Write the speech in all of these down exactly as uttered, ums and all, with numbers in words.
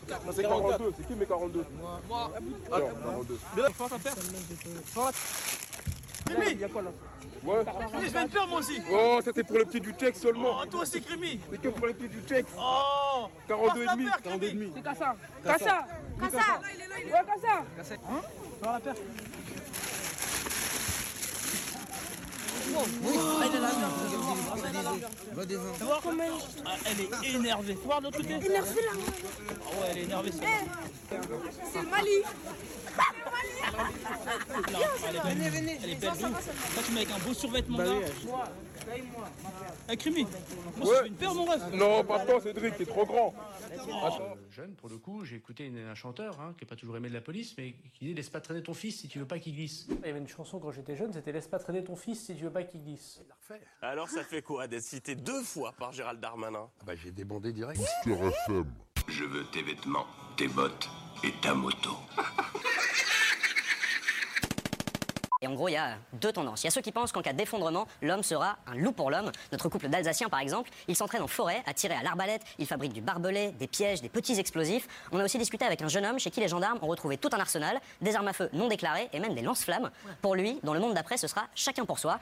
C'est quarante-deux, c'est qui mes quarante-deux? Moi. quarante-deux. Fort ta perte. Fort. Crémy. Ouais. Je vais une peur moi aussi. Oh, ça c'est pour le petit du check seulement. Oh, toi aussi Crémy. C'est que pour le petit du check. Oh. quarante-deux et demi. quarante-deux et demi. C'est Kassa. Kassa. Kassa. Ouais, Kassa. Hein? Fort la perte. Oh, elle est là, va devant. Tu vois comment elle... Ah, elle est énervée. Tu vois de l'autre côté? Énervée là. Ah ouais, elle est énervée. C'est le Mali. Non, elle est belle. Venez, venez. Elle est belle. Toi, tu mets avec un beau survêtement. Bah oui. Eh, Crémy, moi, Ouais. je fais une peur, mon ref. Non, pas toi, Cédric, t'es trop grand. Euh, jeune, pour le coup, j'ai écouté une- un chanteur hein, qui n'est pas toujours aimé de la police, mais qui disait « Laisse pas traîner ton fils si tu veux pas qu'il glisse ». Il y avait une chanson quand j'étais jeune, c'était « Laisse pas traîner ton fils si tu veux pas qu'il glisse ». Il l'a refait. Alors ça fait quoi d'être cité deux fois par Gérald Darmanin? Bah j'ai débondé direct. Je veux tes vêtements, tes bottes et ta moto. Et en gros, il y a deux tendances. Il y a ceux qui pensent qu'en cas d'effondrement, l'homme sera un loup pour l'homme. Notre couple d'Alsaciens, par exemple, ils s'entraînent en forêt à tirer à l'arbalète, ils fabriquent du barbelé, des pièges, des petits explosifs. On a aussi discuté avec un jeune homme chez qui les gendarmes ont retrouvé tout un arsenal, des armes à feu non déclarées et même des lance-flammes. Pour lui, dans le monde d'après, ce sera chacun pour soi.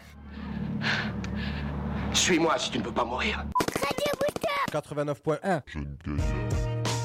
Suis-moi si tu ne peux pas mourir. quatre-vingt-neuf point un. Je ne